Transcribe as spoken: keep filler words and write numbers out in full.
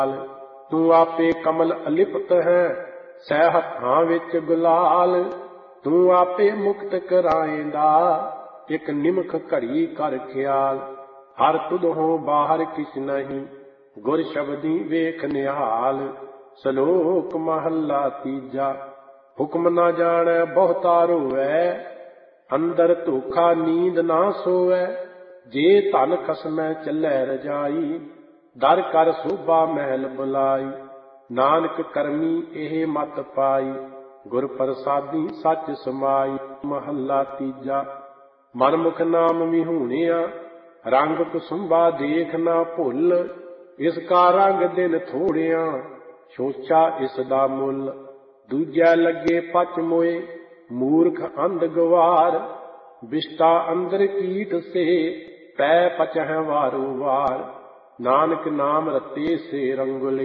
ਤੂੰ ਆਪੇ ਕਮਲ ਅਲਿਪਤ ਹੈ, ਸਹਿ ਹੱਥਾਂ ਵਿੱਚ ਗੁਲਾਲ। ਤੂੰ ਆਪੇ ਮੁਕਤ ਕਰਾਏਂਦਾ, ਇੱਕ ਨਿਮਖ ਘੜੀ ਕਰ ਖਿਆਲ। ਹਰ ਤੁਧੋਂ ਬਾਹਰ ਕਿਛ ਨਹੀਂ, ਗੁਰ ਸ਼ਬਦੀ ਵੇਖ ਨਿਹਾਲ। ਸ਼ਲੋਕ ਮਹੱਲਾ ਤੀਜਾ। ਹੁਕਮ ਨਾ ਜਾਣੈ ਬਹੁਤਾ ਰੋਵੈ, ਅੰਦਰ ਧੋਖਾ ਨੀਂਦ ਨਾ ਸੋਵੈ। ਜੇ ਧਨ ਖਸਮੈ ਚੱਲੈ ਰਜਾਈ, ਦਰ ਕਰ ਸੋਭਾ ਮਹਿਲ ਬੁਲਾਈ। ਨਾਨਕ ਕਰਮੀ ਇਹ ਮਤ ਪਾਈ, ਗੁਰ ਪ੍ਰਸਾਦੀ ਸੱਚ ਸਮਾਈ। ਮਹੱਲਾ ਤੀਜਾ। ਮਨਮੁਖ ਨਾਮ ਵਿਹੂਣਿਆ, ਰੰਗ ਕੁਸੁੰਬਾ ਦੇਖ ਨਾ ਭੁੱਲ। ਇਸ ਕਾ ਰੰਗ ਦਿਨ ਥੋੜਿਆ, ਸੋਚਾ ਇਸ ਦਾ ਮੁੱਲ। ਦੂਜੈ ਲੱਗੇ ਪਚ ਮੋਏ, ਮੂਰਖ ਅੰਧ ਗਵਾਰ। ਬਿਸ਼ਟਾ ਅੰਦਰ ਕੀਟ ਸੇ, ਪੈ ਪਚਹਿ ਵਾਰੋ ਵਾਰ। ਨਾਨਕ ਨਾਮ ਰਤੇ ਸੇ ਰੰਗੁਲੇ,